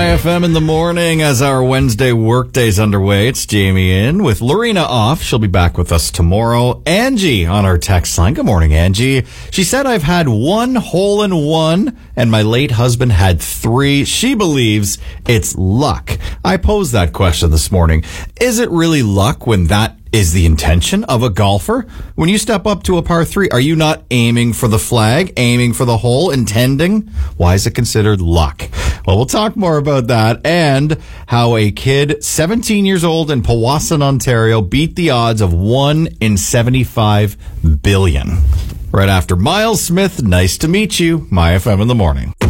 FM in the morning as our Wednesday workday's underway. It's Jamie in with Lorena off. She'll be back with us tomorrow. Angie on our text line. Good morning, Angie. She said, I've had 1 hole in 1 and my late husband had 3. She believes it's luck. I posed that question this morning. Is it really luck when that is the intention of a golfer? When you step up to a par 3, are you not aiming for the flag, aiming for the hole, intending? Why is it considered luck? Well, we'll talk more about that and how a kid 17 years old in Powassan, Ontario beat the odds of 1 in 75 billion. Right after Miles Smith, nice to meet you. My FM in the morning.